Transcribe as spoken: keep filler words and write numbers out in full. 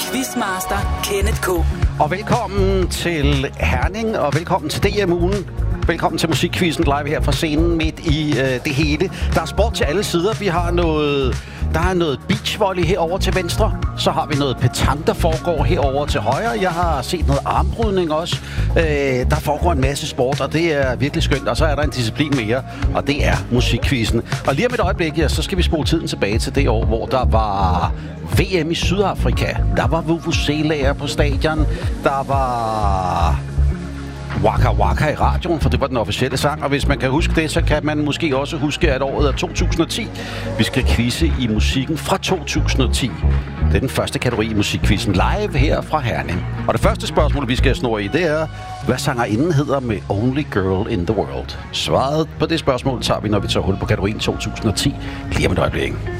Quizmaster Kenneth K. Og velkommen til Herning, og velkommen til D M-ugen. Velkommen til Musikquizzen live her fra scenen midt i øh, det hele. Der er sport til alle sider. Vi har noget, der er noget beachvolley herover til venstre. Så har vi noget petanque, der foregår herover til højre. Jeg har set noget armbrydning også. Øh, der foregår en masse sport, og det er virkelig skønt. Og så er der en disciplin mere, og det er Musikquizzen. Og lige om et øjeblik, ja, så skal vi spole tiden tilbage til det år, hvor der var V M i Sydafrika. Der var vuvuzelaer på stadion. Der var Waka Waka i radioen, for det var den officielle sang. Og hvis man kan huske det, så kan man måske også huske, at året er to tusind og ti. Vi skal quizze i musikken fra to tusind og ti. Det er den første kategori i Musikquizzen live her fra Herning. Og det første spørgsmål, vi skal snurre i, det er, hvad sangerinden hedder med Only Girl in the World? Svaret på det spørgsmål tager vi, når vi tager hul på kategorien to tusind og ti. Lige om et øjeblik.